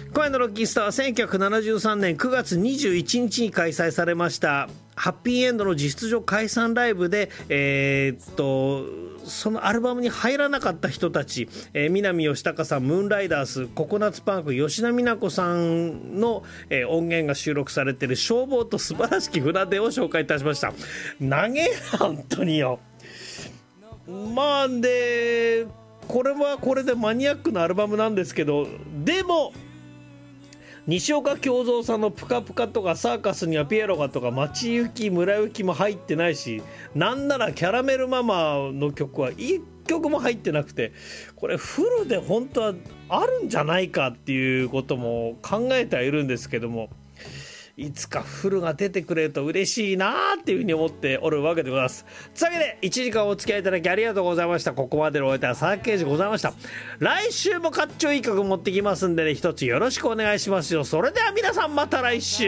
今夜のロッキースターは1973年9月21日に開催されましたハッピーエンドの実質上解散ライブで、そのアルバムに入らなかった人たち、南吉高さん、ムーンライダース、ココナッツパンク、吉田美奈子さんの、音源が収録されている消防と素晴らしき船出を紹介いたしました。長えな本当によ。まあでこれはこれでマニアックなアルバムなんですけど、でも西岡京三さんのプカプカとかサーカスにはピエロがとか町行き村行きも入ってないし、なんならキャラメルママの曲は1曲も入ってなくて、これフルで本当はあるんじゃないかっていうことも考えてはいるんですけども、いつかフルが出てくれると嬉しいなっていうふうに思っておるわけでございます。というわけで1時間お付き合いいただきありがとうございました。ここまでのお相手は佐々木圭司ございました。来週もかっちょいい曲持ってきますんでね、一つよろしくお願いしますよ。それでは皆さんまた来週。